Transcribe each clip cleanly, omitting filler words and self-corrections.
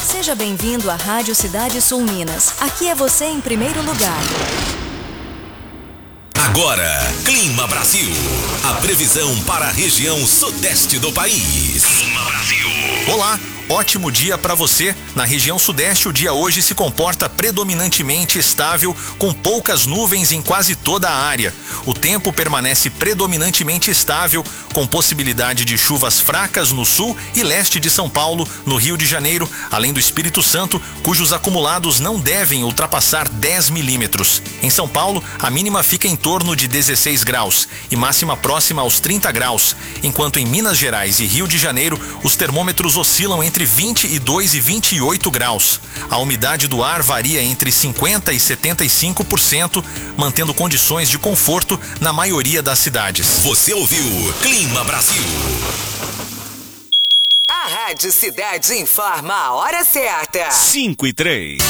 Seja bem-vindo à Rádio Cidade Sul Minas. Aqui é você em primeiro lugar. Agora, Clima Brasil. A previsão para a região sudeste do país. Clima Brasil. Olá, ótimo dia para você. Na região sudeste, o dia hoje se comporta predominantemente estável, com poucas nuvens em quase toda a área. O tempo permanece predominantemente estável, com possibilidade de chuvas fracas no sul e leste de São Paulo, no Rio de Janeiro, além do Espírito Santo, cujos acumulados não devem ultrapassar 10 milímetros. Em São Paulo, a mínima fica em torno de 16 graus e máxima próxima aos 30 graus, enquanto em Minas Gerais e Rio de Janeiro, os termômetros oscilam entre 22 e 28 graus. A umidade do ar varia entre 50% e 75%, mantendo condições de conforto na maioria das cidades. Você ouviu Clima Brasil. A Rádio Cidade informa a hora certa. 5:03.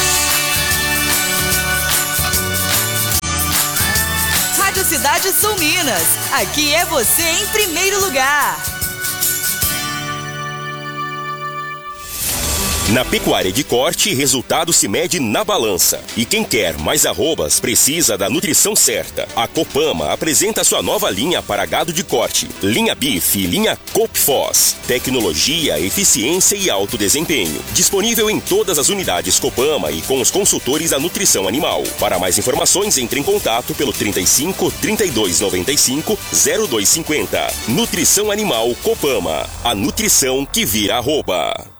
Rádio Cidade Sul Minas. Aqui é você em primeiro lugar. Na pecuária de corte, resultado se mede na balança. E quem quer mais arrobas precisa da nutrição certa. A Copama apresenta sua nova linha para gado de corte. Linha Beef e linha Copfos. Tecnologia, eficiência e alto desempenho. Disponível em todas as unidades Copama e com os consultores da nutrição animal. Para mais informações, entre em contato pelo 35 32 95 0250. Nutrição Animal Copama. A nutrição que vira arroba.